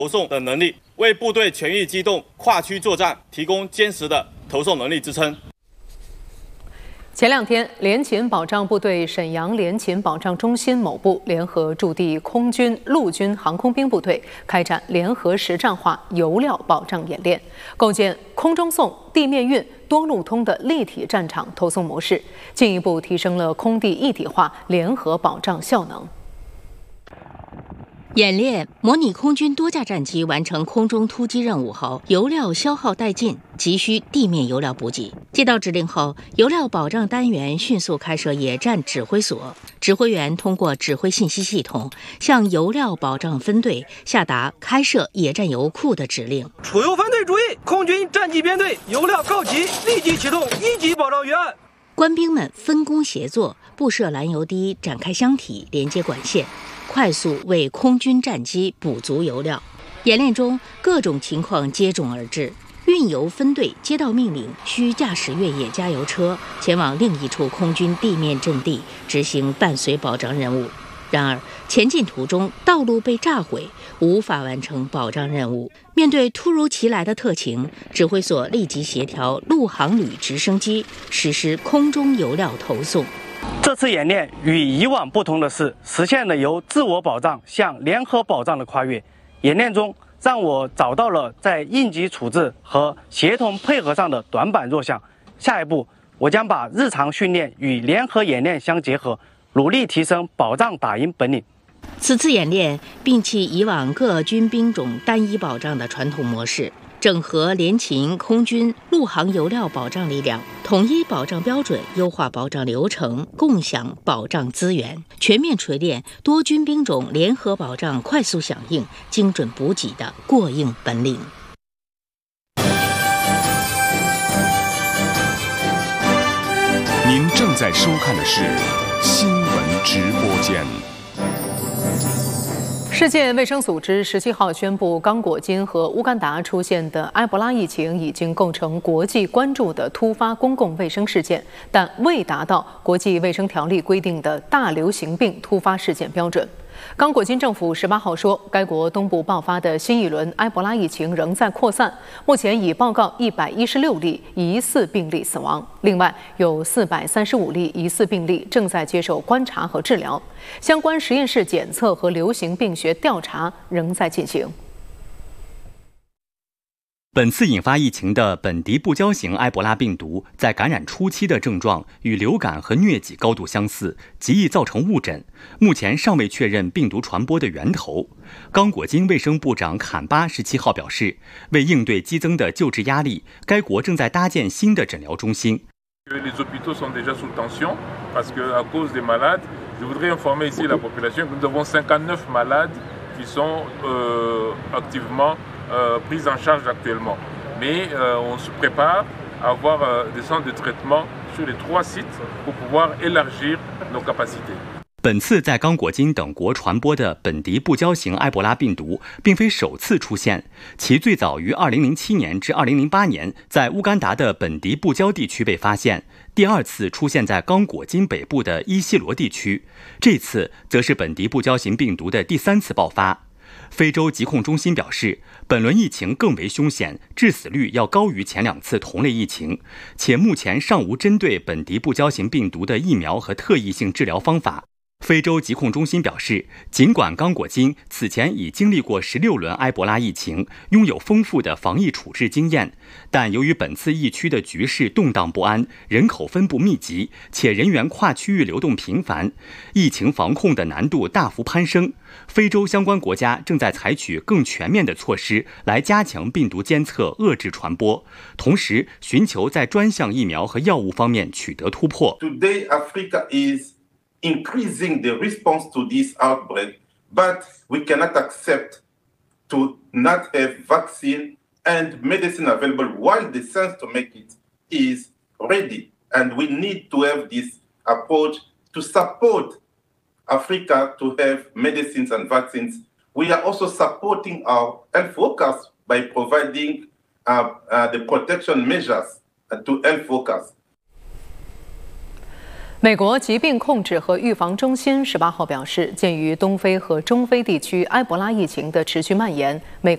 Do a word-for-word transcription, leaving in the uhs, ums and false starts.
投送的能力，为部队全域机动、跨区作战提供坚实的投送能力支撑。 前两天，联勤保障部队沈阳联勤保障中心某部联合驻地空军、陆军航空兵部队开展联合实战化油料保障演练，构建空中送、地面运、多路通的立体战场投送模式，进一步提升了空地一体化联合保障效能。 演练模拟空军多架战机完成空中突击任务后，油料消耗殆尽，急需地面油料补给。接到指令后，油料保障单元迅速开设野战指挥所，指挥员通过指挥信息系统向油料保障分队下达开设野战油库的指令。 储油分队注意，空军战机编队油料告急，立即启动一级保障预案。 官兵们分工协作，布设燃油滴，展开箱体，连接管线，快速为空军战机补足油料。演练中，各种情况接踵而至。运油分队接到命令，需驾驶越野加油车前往另一处空军地面阵地执行伴随保障任务。然而，前进途中道路被炸毁，无法完成保障任务。面对突如其来的特情，指挥所立即协调陆航旅直升机实施空中油料投送。 这次演练与以往不同的是，实现了由自我保障向联合保障的跨越。演练中，让我找到了在应急处置和协同配合上的短板弱项。下一步，我将把日常训练与联合演练相结合，努力提升保障打赢本领。 此次演练摒弃以往各军兵种单一保障的传统模式，整合联勤、空军、陆航油料保障力量，统一保障标准，优化保障流程，共享保障资源，全面锤炼多军兵种联合保障快速响应、精准补给的过硬本领。 您正在收看的是新闻直播间。 世界卫生组织十七号宣布，刚果金和乌干达出现的埃博拉疫情已经构成国际关注的突发公共卫生事件，但未达到国际卫生条例规定的大流行病突发事件标准。刚果金政府十八号说，该国东部爆发的新一轮埃博拉疫情仍在扩散，目前已报告一百一十六例疑似病例死亡，另外有四百三十五例疑似病例正在接受观察和治疗，相关实验室检测和流行病学调查仍在进行。 本次引发疫情的本迪不胶型埃博拉病毒，在感染初期的症状与流感和疟疾高度相似，极易造成误诊。目前尚未确认病毒传播的源头。刚果金卫生部长坎巴十七号表示，为应对激增的救治压力，该国正在搭建新的诊疗中心。 Les hôpitaux sont déjà sous tension parce que à cause des malades, je voudrais informer ici la population que nous avons cinquante-neuf malades qui sont euh, activement euh, pris en charge actuellement. Mais euh, on se prépare à avoir euh, des centres de traitement sur les trois sites pour pouvoir élargir nos capacités. 本次在刚果金等国传播的本迪不胶型埃博拉病毒并非首次出现，其最早于二零零七年至二零零八年在乌干达的本迪不胶地区被发现，第二次出现在刚果金北部的伊西罗地区，这次则是本迪不胶型病毒的第三次爆发。非洲疾控中心表示，本轮疫情更为凶险，致死率要高于前两次同类疫情，且目前尚无针对本迪不胶型病毒的疫苗和特异性治疗方法。非洲疾控中心表示，尽管刚果金此前已经历过十六轮埃博拉疫情，拥有丰富的防疫处置经验，但由于本次疫区的局势动荡不安，人口分布密集，且人员跨区域流动频繁，疫情防控的难度大幅攀升。非洲相关国家正在采取更全面的措施来加强病毒监测，遏制传播，同时寻求在专项疫苗和药物方面取得突破。 Today, Africa is increasing the response to this outbreak, but we cannot accept to not have vaccine and medicine available while the sense to make it is ready. And we need to have this approach to support Africa to have medicines and vaccines. We are also supporting our health workers by providing uh, uh, the protection measures to health workers. 美国疾病控制和预防中心十八号表示，鉴于东非和中非地区埃博拉疫情的持续蔓延，美